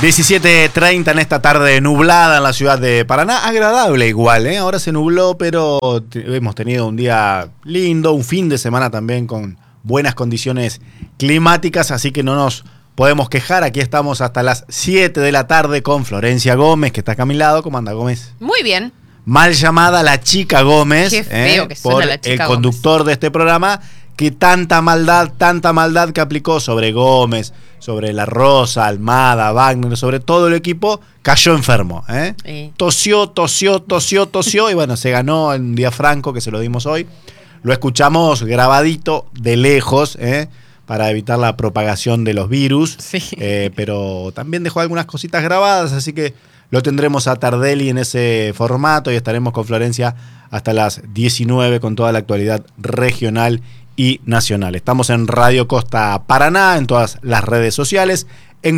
17:30 en esta tarde nublada en la ciudad de Paraná. Agradable igual, ¿eh? Ahora se nubló, pero hemos tenido un día lindo, un fin de semana también con buenas condiciones climáticas, así que no nos podemos quejar. Aquí estamos hasta las 7 de la tarde con Florencia Gómez, que está acá a mi lado. ¿Cómo anda, Gómez? Muy bien. Mal llamada la Chica Gómez. Qué feo que suena por la Chica el conductor Gómez de este programa, que tanta maldad que aplicó sobre Gómez, sobre La Rosa, Almada, Wagner, sobre todo el equipo, cayó enfermo. Sí. Tosió y bueno, se ganó en un día franco que se lo dimos hoy. Lo escuchamos grabadito de lejos, para evitar la propagación de los virus. Sí. Pero también dejó algunas cositas grabadas, así que lo tendremos a Tardelli en ese formato y estaremos con Florencia hasta las 19 con toda la actualidad regional y nacional. Estamos en Radio Costa Paraná, en todas las redes sociales, en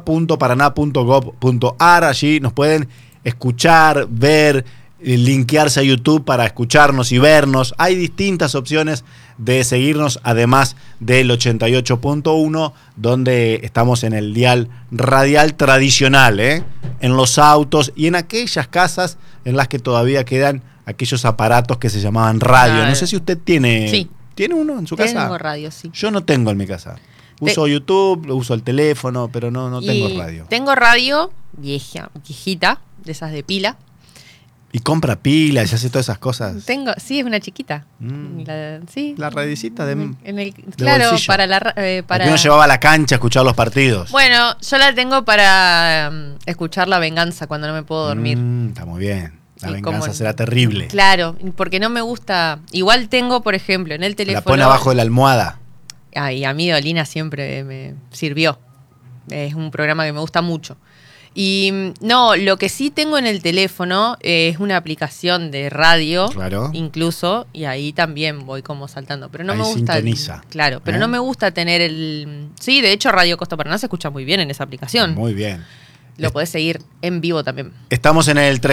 costa.paraná.gov.ar. Allí nos pueden escuchar, ver, linkearse a YouTube para escucharnos y vernos. Hay distintas opciones de seguirnos, además del 88.1, donde estamos en el dial radial tradicional, en los autos y en aquellas casas en las que todavía quedan aquellos aparatos que se llamaban radio. Claro. No sé si usted tiene... Sí. ¿Tiene uno en su casa? Tengo radio, sí. Yo no tengo en mi casa. Uso YouTube, uso el teléfono, pero no tengo radio. Tengo radio viejita, de esas de pila. Y compra pilas y hace todas esas cosas. Sí, es una chiquita. Sí. La radicita de claro, bolsillo. para la para. Uno llevaba a la cancha a escuchar los partidos. Bueno, yo la tengo para escuchar La Venganza cuando no me puedo dormir. Está muy bien. La Sí, venganza como- será terrible. Claro, porque no me gusta. Igual tengo, por ejemplo, en el teléfono. La pone abajo de la almohada. Y a mí Dolina siempre me sirvió. Es un programa que me gusta mucho. Y no, lo que sí tengo en el teléfono es una aplicación de radio, Claro. incluso, y ahí también voy como saltando. Pero no Ahí me gusta. sintoniza. Claro, pero no me gusta tener el. Sí, de hecho, Radio Costa Paraná se escucha muy bien en esa aplicación. Muy bien. Lo podés seguir en vivo también. Estamos en el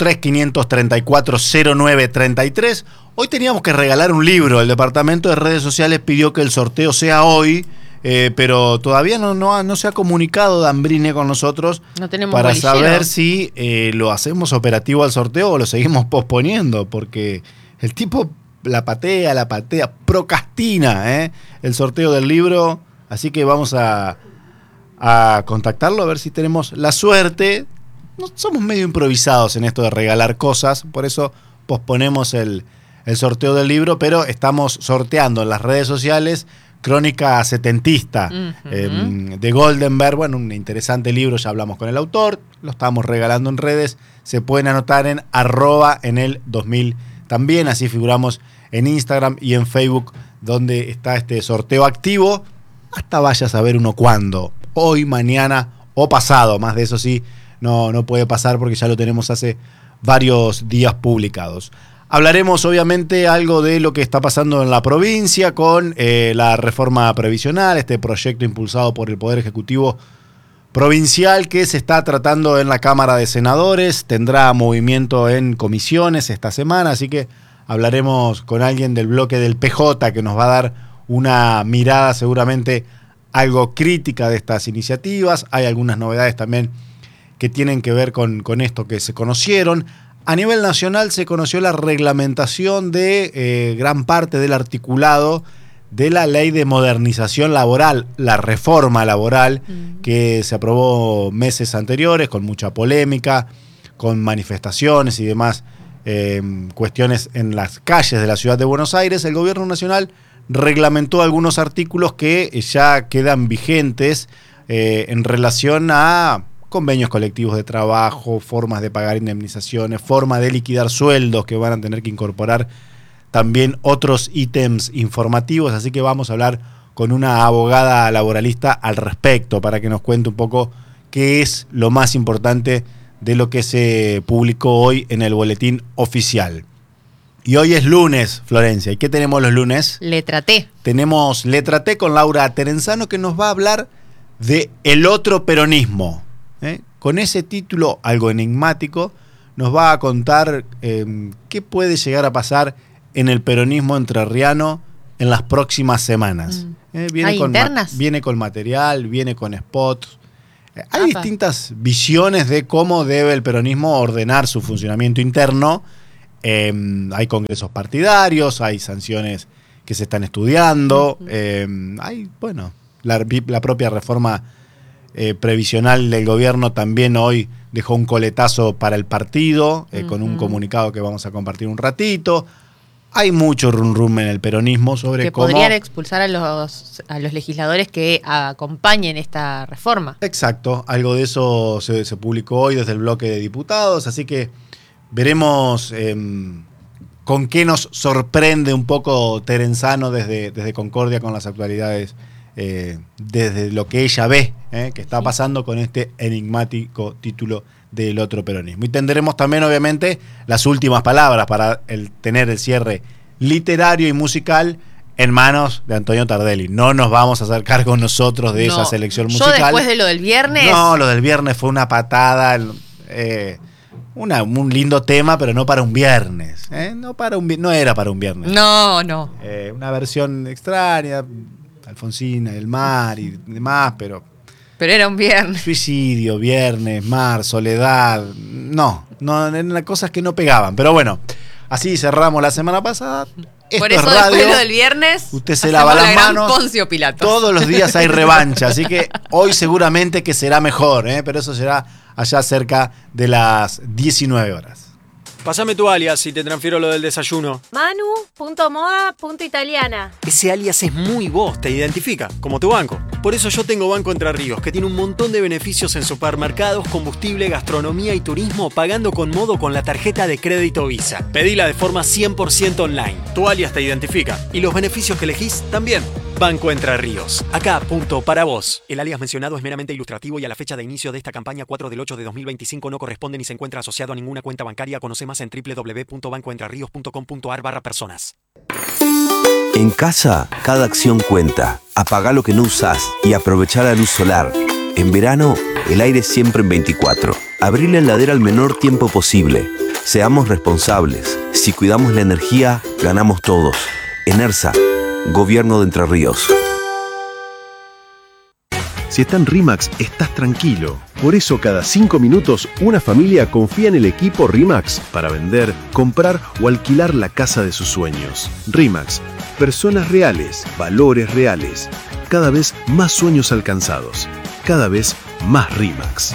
343-534-0933. Hoy teníamos que regalar un libro. El departamento de redes sociales pidió que el sorteo sea hoy, pero todavía no se ha comunicado Dambrine con nosotros No tenemos para bolillero. saber si lo hacemos operativo al sorteo o lo seguimos posponiendo, porque el tipo la patea, procrastina el sorteo del libro. Así que vamos a contactarlo a ver si tenemos la suerte. No, somos medio improvisados en esto de regalar cosas, por eso posponemos el sorteo del libro, pero estamos sorteando en las redes sociales Crónica Setentista de Goldenberg. Bueno, un interesante libro, ya hablamos con el autor, lo estamos regalando en redes, se pueden anotar en @enel2000 también, así figuramos en Instagram y en Facebook, donde está este sorteo activo, hasta vaya a saber uno cuándo. Hoy, mañana o pasado. Más de eso sí, no puede pasar porque ya lo tenemos hace varios días publicados. Hablaremos obviamente algo de lo que está pasando en la provincia con la reforma previsional, este proyecto impulsado por el Poder Ejecutivo Provincial que se está tratando en la Cámara de Senadores. Tendrá movimiento en comisiones esta semana, así que hablaremos con alguien del bloque del PJ que nos va a dar una mirada seguramente algo crítica de estas iniciativas. Hay algunas novedades también que tienen que ver con esto que se conocieron. A nivel nacional se conoció la reglamentación de gran parte del articulado de la Ley de Modernización Laboral, la reforma laboral que se aprobó meses anteriores con mucha polémica, con manifestaciones y demás cuestiones en las calles de la ciudad de Buenos Aires. El gobierno nacional reglamentó algunos artículos que ya quedan vigentes en relación a convenios colectivos de trabajo, formas de pagar indemnizaciones, forma de liquidar sueldos que van a tener que incorporar también otros ítems informativos. Así que vamos a hablar con una abogada laboralista al respecto para que nos cuente un poco qué es lo más importante de lo que se publicó hoy en el boletín oficial. Y hoy es lunes, Florencia. ¿Y qué tenemos los lunes? Letra T. Tenemos Letra T con Laura Terenzano, que nos va a hablar de el otro peronismo. Con ese título algo enigmático, nos va a contar qué puede llegar a pasar en el peronismo entrerriano en las próximas semanas. ¿Hay internas? Viene con material, viene con spots. Hay distintas visiones de cómo debe el peronismo ordenar su funcionamiento interno. Hay congresos partidarios, hay sanciones que se están estudiando, hay, bueno, la propia reforma previsional del gobierno también hoy dejó un coletazo para el partido, con un comunicado que vamos a compartir un ratito. Hay mucho rum en el peronismo sobre que cómo... podrían expulsar a los legisladores que acompañen esta reforma. Exacto, algo de eso se publicó hoy desde el bloque de diputados, así que veremos con qué nos sorprende un poco Terenzano desde Concordia con las actualidades, desde lo que ella ve que está pasando con este enigmático título del otro peronismo. Y tendremos también, obviamente, las últimas palabras para tener el cierre literario y musical en manos de Antonio Tardelli. No nos vamos a hacer cargo nosotros de esa selección musical. Yo después de lo del viernes... No, lo del viernes fue una patada, un lindo tema, pero no para un viernes. No era para un viernes. No. Una versión extraña, Alfonsina, el mar y demás, pero era un viernes. Suicidio, viernes, mar, soledad. No, eran cosas que no pegaban. Pero bueno, así cerramos la semana pasada. Esto por eso, es radio. después del viernes, usted se lava las manos. Poncio Pilatos. Todos los días hay revancha, así que hoy seguramente que será mejor, pero eso será allá cerca de las 19 horas. Pásame tu alias y te transfiero lo del desayuno. Manu.moda.italiana. Ese alias es muy vos, te identifica, como tu banco. Por eso yo tengo Banco Entre Ríos, que tiene un montón de beneficios en supermercados, combustible, gastronomía y turismo, pagando con Modo con la tarjeta de crédito Visa. Pedila de forma 100% online. Tu alias te identifica y los beneficios que elegís también. Banco Entre Ríos. Acá, punto para vos. El alias mencionado es meramente ilustrativo y a la fecha de inicio de esta campaña 4/8/2025 no corresponde ni se encuentra asociado a ninguna cuenta bancaria. Conoce más en www.bancoentrerios.com.ar/personas. En casa, cada acción cuenta. Apagá lo que no usás y aprovechá la luz solar. En verano, el aire siempre en 24. Abrí la heladera al menor tiempo posible. Seamos responsables. Si cuidamos la energía, ganamos todos. ENERSA, Gobierno de Entre Ríos. Si está en RIMAX, estás tranquilo. Por eso cada 5 minutos una familia confía en el equipo RIMAX para vender, comprar o alquilar la casa de sus sueños. RIMAX, personas reales, valores reales. Cada vez más sueños alcanzados. Cada vez más RIMAX.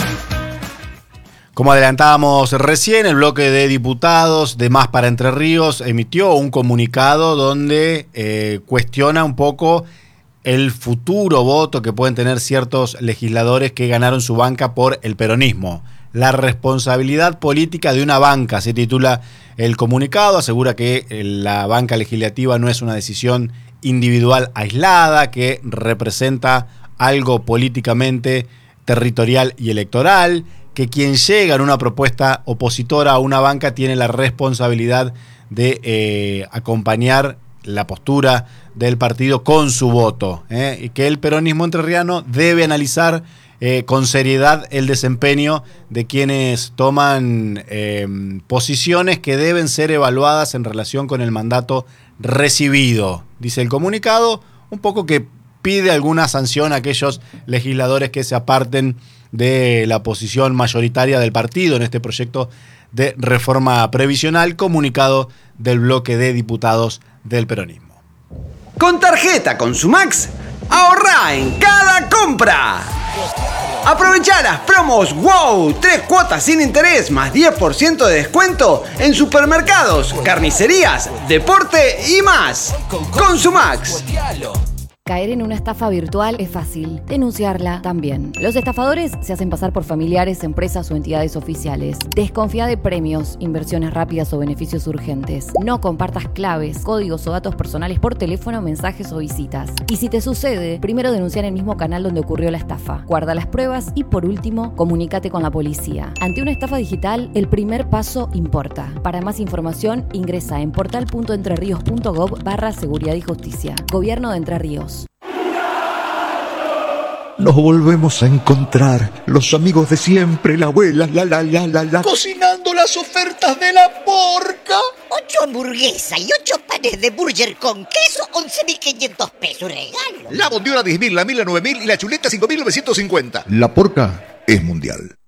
Como adelantábamos recién, el bloque de diputados de Más para Entre Ríos emitió un comunicado donde cuestiona un poco el futuro voto que pueden tener ciertos legisladores que ganaron su banca por el peronismo. La responsabilidad política de una banca, se titula el comunicado, asegura que la banca legislativa no es una decisión individual aislada, que representa algo políticamente territorial y electoral, que quien llega en una propuesta opositora a una banca tiene la responsabilidad de acompañar la postura del partido con su voto, y que el peronismo entrerriano debe analizar con seriedad el desempeño de quienes toman posiciones que deben ser evaluadas en relación con el mandato recibido. Dice el comunicado, un poco que pide alguna sanción a aquellos legisladores que se aparten de la posición mayoritaria del partido en este proyecto de reforma previsional, comunicado del bloque de diputados del peronismo. Con tarjeta Consumax, ahorrá en cada compra. Aprovechá las promos WOW, 3 cuotas sin interés más 10% de descuento en supermercados, carnicerías, deporte y más. Consumax. Caer en una estafa virtual es fácil, denunciarla también. Los estafadores se hacen pasar por familiares, empresas o entidades oficiales. Desconfía de premios, inversiones rápidas o beneficios urgentes. No compartas claves, códigos o datos personales por teléfono, mensajes o visitas. Y si te sucede, primero denuncia en el mismo canal donde ocurrió la estafa. Guarda las pruebas y, por último, comunícate con la policía. Ante una estafa digital, el primer paso importa. Para más información, ingresa en portal.entrerios.gov/seguridad y justicia. Gobierno de Entre Ríos. Nos volvemos a encontrar, los amigos de siempre, la abuela, la. Cocinando las ofertas de La Porca. 8 hamburguesas y 8 panes de burger con queso, 11.500 pesos regalo. La bondiola 10.000, la 1.000, la 9.000 y la chuleta 5.950. La Porca es mundial.